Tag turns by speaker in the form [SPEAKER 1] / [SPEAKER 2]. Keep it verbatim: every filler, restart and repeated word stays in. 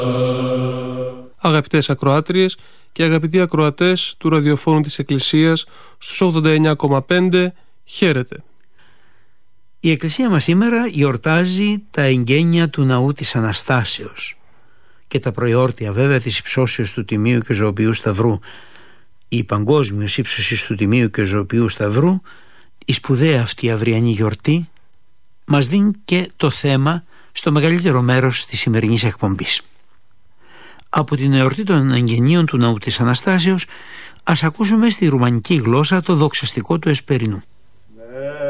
[SPEAKER 1] Αγαπητές ακροάτριες και αγαπητοί ακροατές του ραδιοφώνου της Εκκλησίας στους ογδόντα εννιά κόμμα πέντε, χαίρετε.
[SPEAKER 2] Η Εκκλησία μας σήμερα γιορτάζει τα εγγένεια του Ναού της Αναστάσεως και τα προεόρτια βέβαια της υψώσεως του Τιμίου και Ζωοποιού Σταυρού. Η παγκόσμιος ύψωσης του Τιμίου και Ζωοποιού Σταυρού, η σπουδαία αυτή αυριανή γιορτή, μας δίνει και το θέμα στο μεγαλύτερο μέρος της σημερινής εκπομπής. Από την εορτή των εγγενείων του Ναού της Αναστάσεως, ας ακούσουμε στη ρουμανική γλώσσα το δοξαστικό του Εσπερινού.